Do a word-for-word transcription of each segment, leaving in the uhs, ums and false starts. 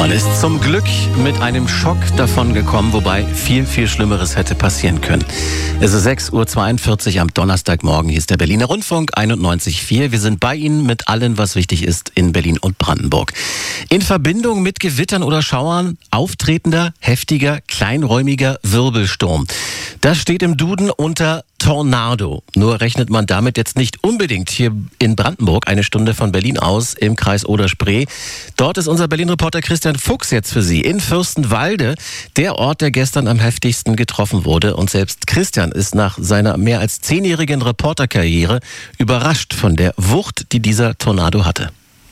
Man ist zum Glück mit einem Schock davon gekommen, wobei viel, viel Schlimmeres hätte passieren können. Es ist sechs Uhr zweiundvierzig am Donnerstagmorgen. Hier ist der Berliner Rundfunk einundneunzig Komma vier. Wir sind bei Ihnen mit allem, was wichtig ist in Berlin und Brandenburg. In Verbindung mit Gewittern oder Schauern auftretender, heftiger, kleinräumiger Wirbelsturm. Das steht im Duden unter Tornado. Nur rechnet man damit jetzt nicht unbedingt hier in Brandenburg, eine Stunde von Berlin aus im Kreis Oder-Spree. Dort ist unser Berlin-Reporter Christian Fuchs jetzt für Sie in Fürstenwalde, der Ort, der gestern am heftigsten getroffen wurde. Und selbst Christian ist nach seiner mehr als zehnjährigen Reporterkarriere überrascht von der Wucht, die dieser Tornado hatte.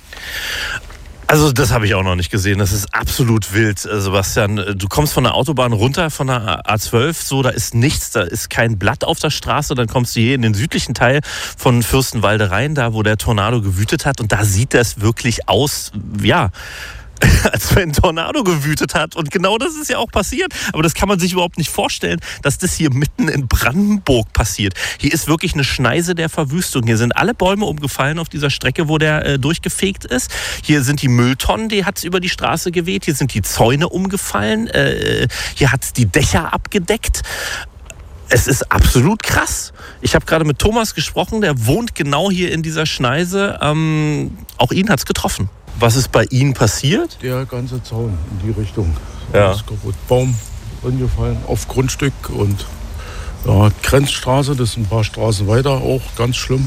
Also das habe ich auch noch nicht gesehen. Das ist absolut wild, Sebastian. Du kommst von der Autobahn runter, von der A zwölf, so, da ist nichts, da ist kein Blatt auf der Straße. Dann kommst du hier in den südlichen Teil von Fürstenwalde rein, da wo der Tornado gewütet hat. Und da sieht das wirklich aus, ja, als wenn ein Tornado gewütet hat. Und genau das ist ja auch passiert. Aber das kann man sich überhaupt nicht vorstellen, dass das hier mitten in Brandenburg passiert. Hier ist wirklich eine Schneise der Verwüstung. Hier sind alle Bäume umgefallen auf dieser Strecke, wo der äh, durchgefegt ist. Hier sind die Mülltonnen, die hat es über die Straße geweht. Hier sind die Zäune umgefallen. Äh, hier hat es die Dächer abgedeckt. Es ist absolut krass. Ich habe gerade mit Thomas gesprochen, der wohnt genau hier in dieser Schneise. Ähm, auch ihn hat es getroffen. Was ist bei Ihnen passiert? Der ganze Zaun in die Richtung. Ja. Alles kaputt. Baum umgefallen auf Grundstück und ja, Grenzstraße, das sind ein paar Straßen weiter, auch ganz schlimm.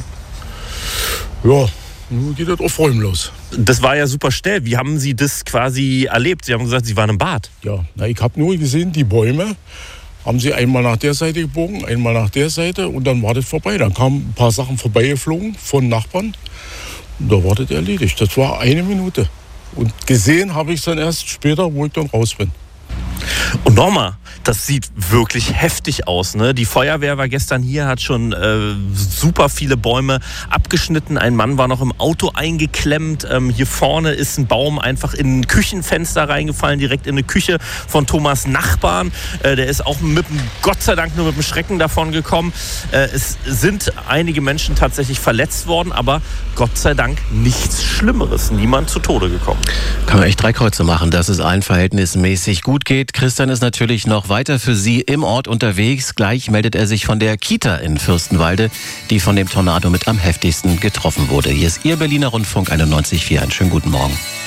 Ja, nun geht das auf Räumen los. Das war ja super schnell. Wie haben Sie das quasi erlebt? Sie haben gesagt, Sie waren im Bad. Ja, na, ich habe nur gesehen, die Bäume haben sie einmal nach der Seite gebogen, einmal nach der Seite und dann war das vorbei. Dann kamen ein paar Sachen vorbeigeflogen von Nachbarn. Da war das erledigt. Das war eine Minute. Und gesehen habe ich es dann erst später, wo ich dann raus bin. Und nochmal, das sieht wirklich heftig aus, ne? Die Feuerwehr war gestern hier, hat schon äh, super viele Bäume abgeschnitten. Ein Mann war noch im Auto eingeklemmt. Ähm, hier vorne ist ein Baum einfach in ein Küchenfenster reingefallen, direkt in eine Küche von Thomas Nachbarn. Äh, der ist auch mit dem, Gott sei Dank nur mit dem Schrecken davon gekommen. Äh, es sind einige Menschen tatsächlich verletzt worden, aber Gott sei Dank nichts Schlimmeres. Niemand zu Tode gekommen. Kann man echt drei Kreuze machen, dass es allen verhältnismäßig gut geht. Christian ist natürlich noch weiter für Sie im Ort unterwegs. Gleich meldet er sich von der Kita in Fürstenwalde, die von dem Tornado mit am heftigsten getroffen wurde. Hier ist Ihr Berliner Rundfunk einundneunzig Komma vier. Einen schönen guten Morgen.